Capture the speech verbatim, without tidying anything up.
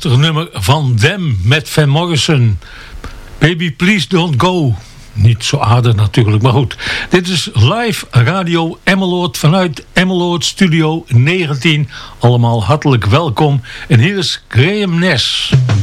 prachtig nummer van Them met Van Morrison. Baby Please Don't Go. Niet zo aardig natuurlijk, maar goed. Dit is live Radio Emmeloord vanuit Emmeloord Studio negentien. Allemaal hartelijk welkom. En hier is Graham Nash.